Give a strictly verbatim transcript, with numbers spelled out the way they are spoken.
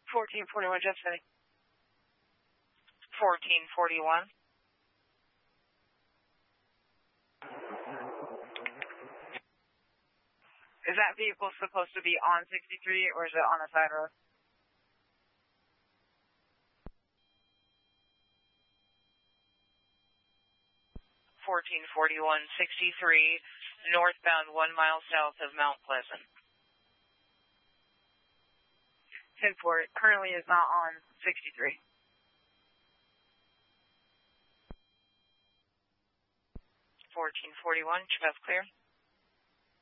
fourteen forty-one, Jeff City. fourteen forty-one. Is that vehicle supposed to be on sixty-three or is it on a side road? fourteen forty-one, sixty-three, northbound one mile south of Mount Pleasant. ten four, it currently is not on sixty-three. fourteen forty-one, Chef clear.